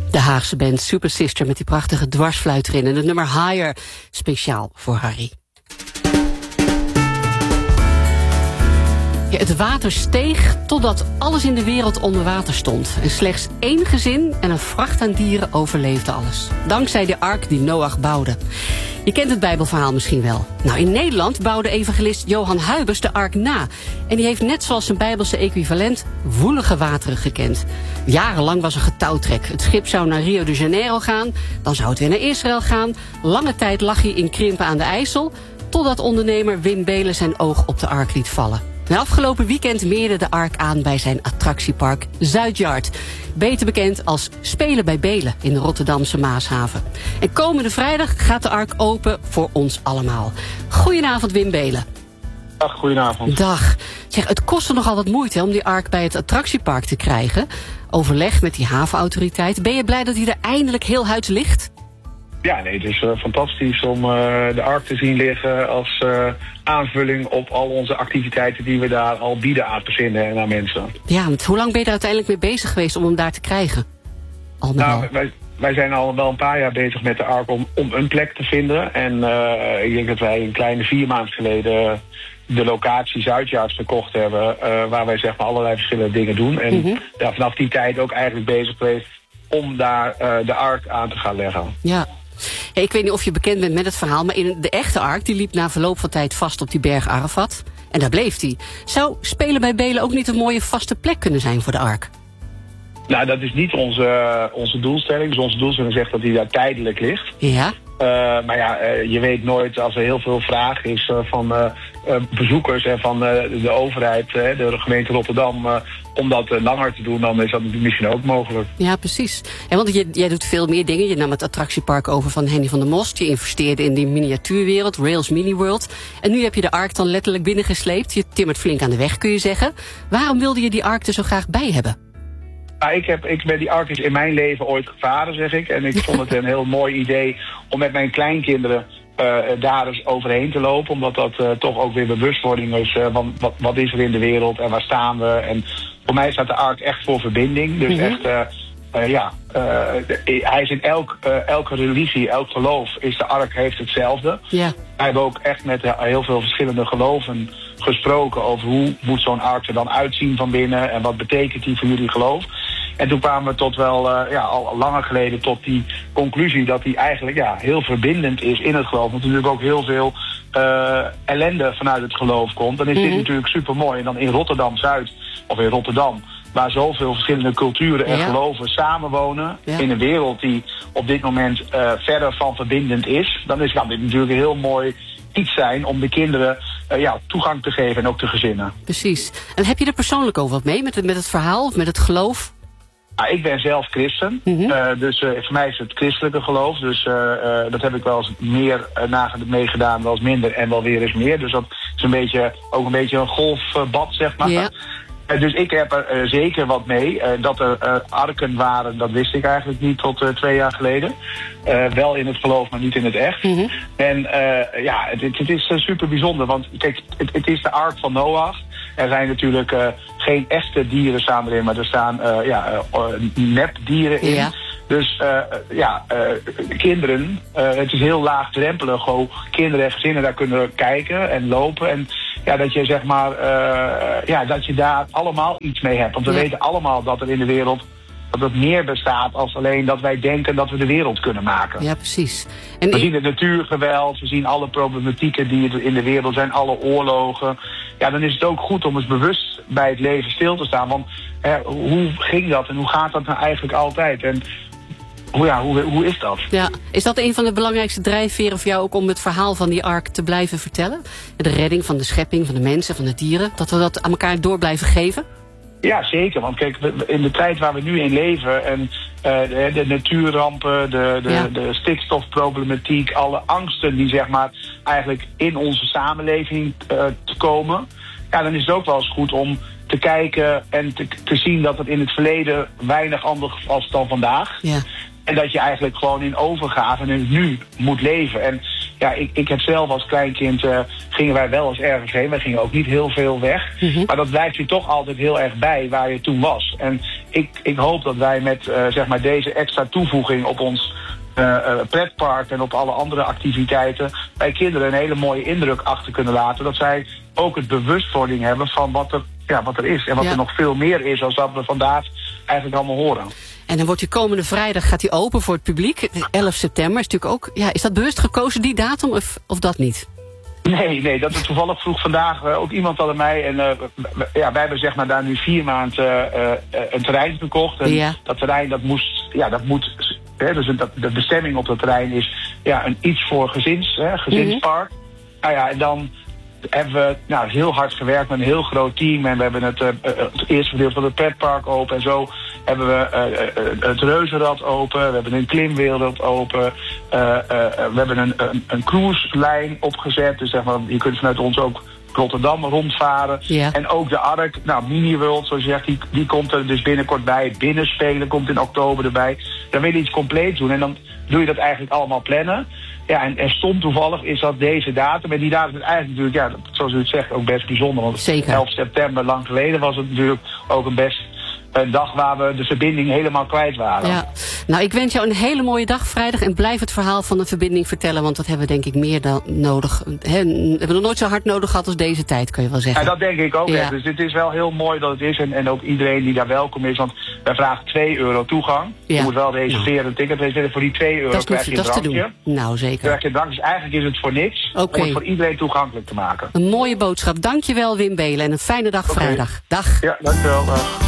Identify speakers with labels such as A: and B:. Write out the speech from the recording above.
A: De Haagse band Super Sister met die prachtige dwarsfluit erin. En het nummer Higher, speciaal voor Harry. Ja, het water steeg totdat alles in de wereld onder water stond. En slechts 1 gezin en een vracht aan dieren overleefde alles. Dankzij de ark die Noach bouwde. Je kent het Bijbelverhaal misschien wel. Nou, in Nederland bouwde evangelist Johan Huibers de ark na. En die heeft net zoals zijn Bijbelse equivalent woelige wateren gekend. Jarenlang was er getouwtrek. Het schip zou naar Rio de Janeiro gaan, dan zou het weer naar Israël gaan. Lange tijd lag hij in Krimpen aan de IJssel, totdat ondernemer Wim Beelen zijn oog op de ark liet vallen. En afgelopen weekend meerde de ark aan bij zijn attractiepark Zuidyard. Beter bekend als Spelen bij Beelen in de Rotterdamse Maashaven. En komende vrijdag gaat de ark open voor ons allemaal. Goedenavond Wim Beelen.
B: Dag, goedenavond.
A: Dag. Zeg, het kostte nogal wat moeite om die ark bij het attractiepark te krijgen. Overleg met die havenautoriteit. Ben je blij dat hij er eindelijk heel huids ligt?
B: Ja, nee, het is fantastisch om de ark te zien liggen als aanvulling op al onze activiteiten die we daar al bieden aan gezinnen en aan mensen.
A: Ja, want hoe lang ben je er uiteindelijk mee bezig geweest om hem daar te krijgen?
B: Wij zijn al wel een paar jaar bezig met de ark om een plek te vinden. En ik denk dat wij een kleine 4 maanden geleden de locatie Zuidyard gekocht hebben, waar wij zeg maar allerlei verschillende dingen doen. En vanaf die tijd ook eigenlijk bezig geweest om daar de ark aan te gaan leggen.
A: Ja. Hey, ik weet niet of je bekend bent met het verhaal, maar de echte ark die liep na verloop van tijd vast op die berg Arafat. En daar bleef hij. Zou Spelen bij Beelen ook niet een mooie vaste plek kunnen zijn voor de ark?
B: Nou, dat is niet onze doelstelling. Dus onze doelstelling zegt dat hij daar tijdelijk ligt.
A: Ja.
B: Maar ja, je weet nooit als er heel veel vraag is van bezoekers en van de overheid, de gemeente Rotterdam, om dat langer te doen, dan is dat misschien ook mogelijk.
A: Ja, precies. En want jij doet veel meer dingen. Je nam het attractiepark over van Henny van der Most. Je investeerde in die miniatuurwereld, Rails Mini World. En nu heb je de ark dan letterlijk binnengesleept. Je timmert flink aan de weg, kun je zeggen. Waarom wilde je die ark er zo graag bij hebben?
B: Ik ben die ark is in mijn leven ooit gevaren, zeg ik. En ik vond het een heel mooi idee om met mijn kleinkinderen daar eens overheen te lopen. Omdat dat toch ook weer bewustwording is van wat is er in de wereld en waar staan we. En voor mij staat de ark echt voor verbinding. Dus echt, hij is in elke religie, elk geloof, is de ark heeft hetzelfde.
A: Ja.
B: Wij hebben ook echt met heel veel verschillende geloven gesproken over hoe moet zo'n ark er dan uitzien van binnen en wat betekent die voor jullie geloof. En toen kwamen we tot wel, al langer geleden tot die conclusie dat die eigenlijk heel verbindend is in het geloof. Want er natuurlijk ook heel veel ellende vanuit het geloof komt. Dan is dit natuurlijk super mooi. En dan in Rotterdam-Zuid, of in Rotterdam, waar zoveel verschillende culturen en geloven samenwonen, in een wereld die op dit moment verder van verbindend is, dan kan dit natuurlijk een heel mooi iets zijn om de kinderen toegang te geven en ook de gezinnen. Precies.
A: En heb je er persoonlijk ook wat mee met het verhaal of met het geloof?
B: Ik ben zelf christen, dus voor mij is het christelijke geloof. Dus dat heb ik wel eens meer meegedaan, wel eens minder en wel weer eens meer. Dus dat is ook een beetje een golfbad, zeg maar. Ja. Dus ik heb er zeker wat mee. Dat er arken waren, dat wist ik eigenlijk niet tot 2 jaar geleden. Wel in het geloof, maar niet in het echt. En het is super bijzonder, want kijk, het is de ark van Noach. Er zijn natuurlijk geen echte dieren staan erin, maar er staan nepdieren in. Ja. Dus kinderen, het is heel laagdrempelig, gewoon kinderen en gezinnen daar kunnen kijken en lopen. En dat je zeg maar, dat je daar allemaal iets mee hebt. Want we weten allemaal dat er in de wereld dat het meer bestaat als alleen dat wij denken dat we de wereld kunnen maken.
A: Ja, precies.
B: En we zien het natuurgeweld, we zien alle problematieken die er in de wereld zijn, alle oorlogen. Ja, dan is het ook goed om eens bewust bij het leven stil te staan. Want hoe ging dat en hoe gaat dat nou eigenlijk altijd? En hoe is dat?
A: Ja, is dat een van de belangrijkste drijfveren voor jou ook om het verhaal van die ark te blijven vertellen? De redding van de schepping, van de mensen, van de dieren. Dat we dat aan elkaar door blijven geven?
B: Ja, zeker. Want kijk, in de tijd waar we nu in leven en de natuurrampen, de stikstofproblematiek, alle angsten die zeg maar eigenlijk in onze samenleving te komen, dan is het ook wel eens goed om te kijken en te zien dat het in het verleden weinig anders was dan vandaag. Ja. En dat je eigenlijk gewoon in overgave en in het nu moet leven. En ik heb zelf als kleinkind, gingen wij wel eens ergens heen. Wij gingen ook niet heel veel weg. Maar dat blijft je toch altijd heel erg bij waar je toen was. En ik hoop dat wij met zeg maar deze extra toevoeging op ons pretpark en op alle andere activiteiten bij kinderen een hele mooie indruk achter kunnen laten. Dat zij ook het bewustwording hebben van wat er is. En wat er nog veel meer is dan dat we vandaag eigenlijk allemaal horen.
A: En dan wordt die komende vrijdag gaat die open voor het publiek. 11 september is natuurlijk ook. Ja, is dat bewust gekozen, die datum, of dat niet?
B: Nee, dat is toevallig vroeg vandaag ook iemand aan mij. En wij hebben zeg maar daar nu 4 maanden een terrein gekocht. En dat terrein dat moet. Dus de bestemming op dat terrein is iets voor gezinspark. Nou ja, en dan hebben we heel hard gewerkt met een heel groot team. En we hebben het eerste gedeelte van het pretpark open. En zo hebben we het reuzenrad open. We hebben een klimwereld open. We hebben een cruiselijn opgezet. Dus zeg maar, je kunt vanuit ons ook Rotterdam rondvaren. Ja. En ook de Ark, Mini World, zoals je zegt, die komt er dus binnenkort bij. Binnenspelen komt in oktober erbij. Dan wil je iets compleet doen en dan doe je dat eigenlijk allemaal plannen. Ja, en stom toevallig is dat deze datum. En die datum is eigenlijk natuurlijk, zoals u het zegt, ook best bijzonder. Want
A: zeker.
B: 11 september, lang geleden, was het natuurlijk ook een dag waar we de verbinding helemaal kwijt waren.
A: Ja. Nou, ik wens jou een hele mooie dag vrijdag en blijf het verhaal van de verbinding vertellen, want dat hebben we denk ik meer dan nodig. We hebben nog nooit zo hard nodig gehad als deze tijd, kun je wel zeggen.
B: Ja, dat denk ik ook. Ja. Dus het is wel heel mooi dat het is en ook iedereen die daar welkom is, want wij vragen €2 toegang. Ja. Je moet wel reserveren, een ticket reserveren. Voor die €2 krijg je een drankje.
A: Nou, zeker.
B: Krijg je een drankje, dus eigenlijk is het voor niks. Om het voor iedereen toegankelijk te maken.
A: Een mooie boodschap. Dankjewel Wim Beelen en een fijne dag vrijdag. Dag.
B: Ja, dankjewel.